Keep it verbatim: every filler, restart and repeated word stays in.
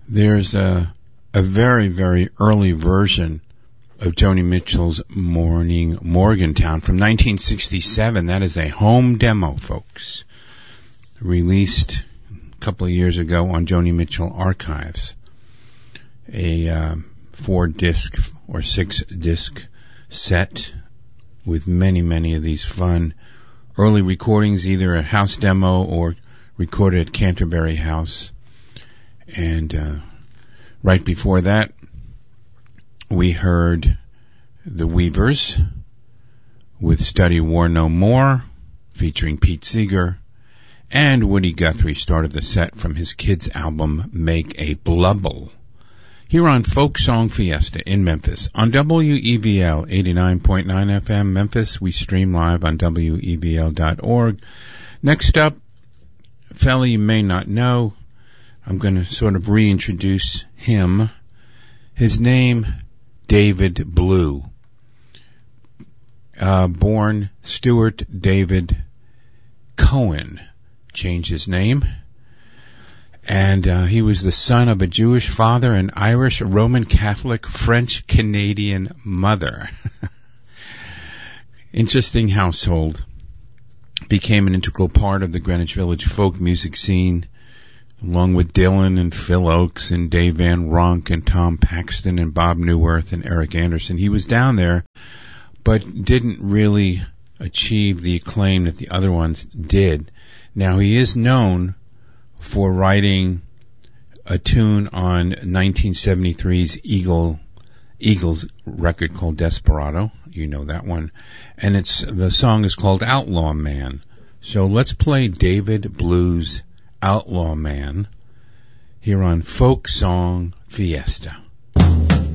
There's a, a very, very early version of Joni Mitchell's Morning Morgantown from nineteen sixty-seven. That is a home demo, folks. Released a couple of years ago on Joni Mitchell Archives. A uh, four-disc or six-disc set with many, many of these fun early recordings, either at house demo or recorded at Canterbury House. And uh, right before that, we heard The Weavers with Study War No More, featuring Pete Seeger, and Woody Guthrie started the set from his kids' album Make a Blubble, here on Folk Song Fiesta in Memphis on W E V L eighty-nine point nine F M Memphis. We stream live on W E V L dot org. Next up, a fella you may not know, I'm going to sort of reintroduce him. His name, David Blue. Uh, born Stuart David Cohen. Changed his name. And uh, he was the son of a Jewish father and Irish, Roman Catholic, French, Canadian mother. Interesting household. Became an integral part of the Greenwich Village folk music scene, along with Dylan and Phil Oakes and Dave Van Ronk and Tom Paxton and Bob Newirth and Eric Anderson. He was down there, but didn't really achieve the acclaim that the other ones did. Now, he is known for writing a tune on nineteen seventy-three's Eagle, Eagles record called Desperado. You know that one. And it's the song is called Outlaw Man. So let's play David Blue's Outlaw Man here on Folk Song Fiesta.